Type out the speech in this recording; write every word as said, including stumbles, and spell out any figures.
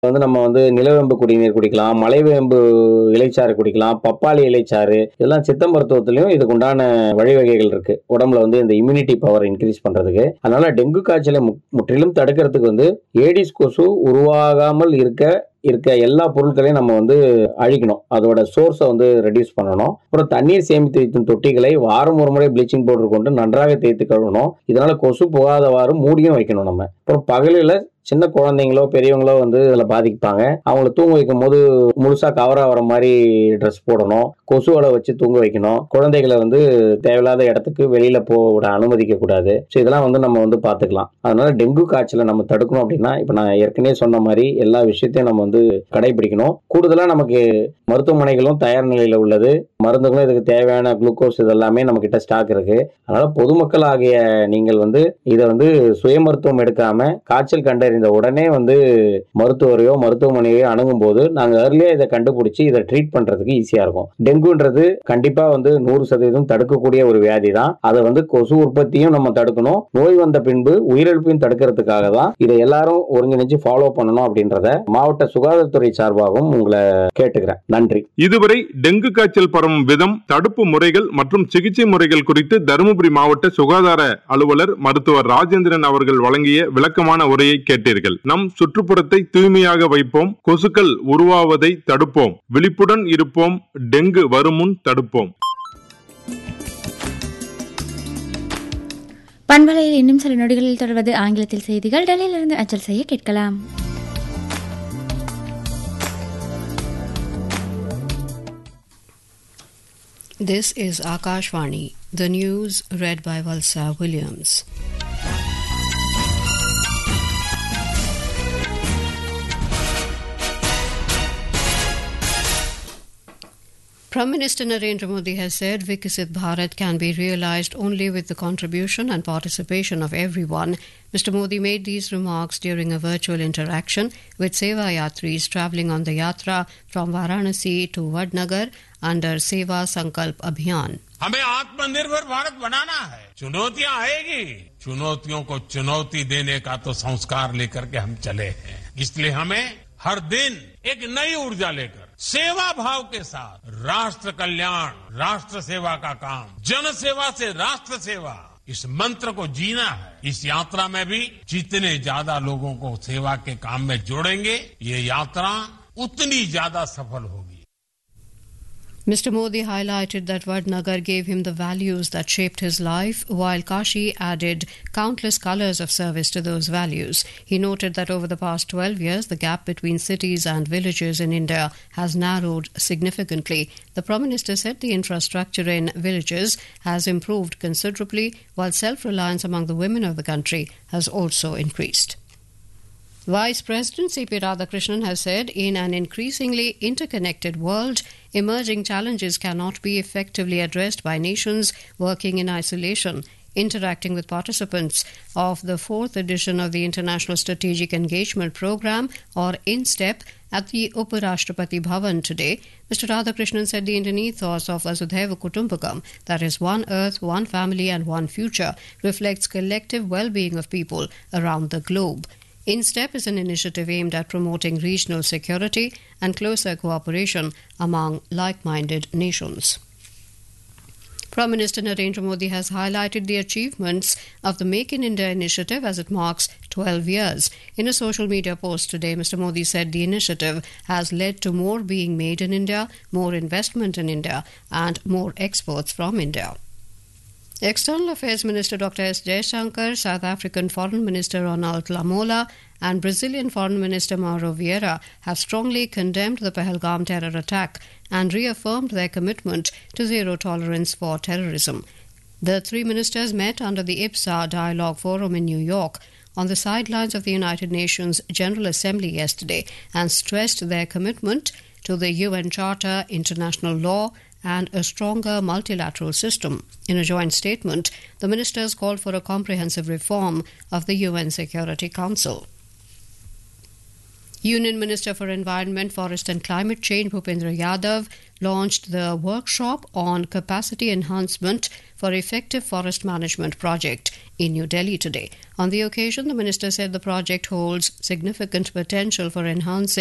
வந்து நம்ம வந்து நிலவேம்பு குடிநீர் குடிக்கலாம், மலைவேம்பு இலைச்சாறு குடிக்கலாம், பப்பாளி இலைச்சாறு, இதெல்லாம் சித்த மருத்துவத்திலயும் இதுக்கு உண்டான வழிவகைகள் இருக்கு. உடம்புல வந்து இந்த இம்யூனிட்டி பவர் இன்க்ரீஸ் பண்றதுக்கு. அதனால டெங்கு காய்ச்சலை மு முற்றிலும் தடுக்கிறதுக்கு வந்து ஏடிஸ் கொசு உருவாகாமல் இருக்க இருக்க எல்லா பொருட்களையும் நம்ம வந்து அழிக்கணும். அதோட சோர்ஸை வந்து ரெடியூஸ் பண்ணணும். அப்புறம் தண்ணீர் சேமித்து வைக்கும் தொட்டிகளை வாரம் ஒரு முறை ப்ளீச்சிங் பவுடர் கொண்டு நன்றாக தேய்த்து கழுவணும். இதனால கொசு புகாதவாறு மூடியும் வைக்கணும் நம்ம. அப்புறம் பகலில் சின்ன குழந்தைங்களோ பெரியவங்களோ வந்து இதில் பாதிப்பாங்க. அவங்கள தூங்க வைக்கும் போது முழுசா கவர் ஆகிற மாதிரி ட்ரெஸ் போடணும். கொசுவலை வச்சு தூங்க வைக்கணும். குழந்தைகளை வந்து தேவையில்லாத இடத்துக்கு வெளியில போட அனுமதிக்க கூடாது. ஸோ இதெல்லாம் வந்து நம்ம வந்து பார்த்துக்கலாம். அதனால டெங்கு காய்ச்சலை நம்ம தடுக்கணும் அப்படின்னா இப்போ நான் ஏற்கனவே சொன்ன மாதிரி எல்லா விஷயத்தையும் நம்ம வந்து கடைபிடிக்கணும். கூடுதலா நமக்கு மருத்துவமனைகளும் தயார் நிலையில உள்ளது. மருந்துகளும் இதுக்கு தேவையான குளுக்கோஸ் இதெல்லாமே நம்ம கிட்ட ஸ்டாக் இருக்கு. அதனால பொதுமக்கள் ஆகிய நீங்கள் வந்து இதை வந்து சுய மருத்துவம் எடுக்காம காய்ச்சல் கண்டறிந்த உடனே வந்து மருத்துவரையோ மருத்துவமனையோ அணுகும் போது நாங்க ஏர்லியா இதை கண்டுபிடிச்சு இதை ட்ரீட் பண்றதுக்கு ஈஸியா இருக்கும். டெங்குன்றது கண்டிப்பா வந்து நூறு சதவீதம் தடுக்கக்கூடிய ஒரு வியாதி தான். அதை வந்து கொசு உற்பத்தியும் நம்ம தடுக்கணும். நோய் வந்த பின்பு உயிரிழப்பையும் தடுக்கிறதுக்காக தான் இதை எல்லாரும் ஒருங்கிணைச்சு ஃபாலோ பண்ணணும் அப்படின்றத மாவட்ட சுகாதாரத்துறை சார்பாகவும் உங்களை கேட்டுக்கிறேன். நன்றி. இதுவரை டெங்கு காய்ச்சல் பரவும் விதம், தடுப்பு முறைகள் மற்றும் சிகிச்சை முறைகள் குறித்து தருமபுரி மாவட்ட சுகாதார அலுவலர் மருத்துவர் ராஜேந்திரன் அவர்கள் வழங்கிய விளக்கமான உரையை கேட்டீர்கள். நம் சுற்றுப்புறத்தை தூய்மையாக வைப்போம், கொசுக்கள் உருவாவதை தடுப்போம், விழிப்புடன் இருப்போம், டெங்கு வருமுன் தடுப்போம். பண்பலையில் இன்னும் சில நொடிகளில் தொடர்வது ஆங்கிலத்தில் செய்திகள். டெல்லியிலிருந்து அஞ்சல் செய்ய கேட்கலாம். This is Akashvani, the news read by Valsa Williams. Prime Minister Narendra Modi has said Viksit Bharat can be realized only with the contribution and participation of everyone. Mister Modi made these remarks during a virtual interaction with Seva Yatris travelling on the Yatra from Varanasi to Vadnagar under Seva Sankalp Abhiyan. हमें आत्मनिर्भर भारत बनाना है. चुनौतियां आएगी. चुनौतियों को चुनौती देने का तो संस्कार लेकर के हम चले हैं. इसलिए हमें हर दिन एक नई ऊर्जा लेकर सेवा भाव के साथ राष्ट्र कल्याण, राष्ट्र सेवा का काम, जन सेवा से राष्ट्र सेवा, इस मंत्र को जीना है. इस यात्रा में भी जितने ज्यादा लोगों को सेवा के काम में जोड़ेंगे, ये यात्रा उतनी ज्यादा सफल होगी. Mister Modi highlighted that Vadnagar gave him the values that shaped his life, while Kashi added countless colors of service to those values. He noted that over the past twelve years, the gap between cities and villages in India has narrowed significantly. The Prime Minister said the infrastructure in villages has improved considerably, while self-reliance among the women of the country has also increased. Vice President C P Radhakrishnan has said in an increasingly interconnected world, emerging challenges cannot be effectively addressed by nations working in isolation. Interacting with participants of the fourth edition of the International Strategic Engagement Programme, or INSTEP, at the Uparashtrapati Bhavan today, Mister Radhakrishnan said the Indian ethos of Vasudhaiva Kutumbakam, that is one earth, one family and one future, reflects collective well-being of people around the globe. INSTEP is an initiative aimed at promoting regional security and closer cooperation among like-minded nations. Prime Minister Narendra Modi has highlighted the achievements of the Make in India initiative as it marks twelve years. In a social media post today, Mister Modi said the initiative has led to more being made in India, more investment in India, and more exports from India. External Affairs Minister Doctor S. Jaishankar, South African Foreign Minister Ronald Lamola, and Brazilian Foreign Minister Mauro Vieira have strongly condemned the Pahalgam terror attack and reaffirmed their commitment to zero tolerance for terrorism. The three ministers met under the I P S A Dialogue Forum in New York on the sidelines of the United Nations General Assembly yesterday and stressed their commitment to the U N Charter, international law, and a stronger multilateral system. In a joint statement, the ministers called for a comprehensive reform of the U N Security Council. Union Minister for Environment, Forest and Climate Change Bhupendra Yadav launched the workshop on capacity enhancement for effective forest management project in New Delhi today. On the occasion, the minister said the project holds significant potential for enhancing